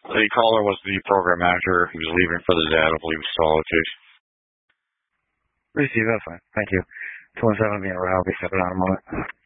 The caller was the program manager. He was leaving for the day. I don't believe he saw it. Receive, that's fine. Thank you. 217 being around. I'll be stepping out in a moment.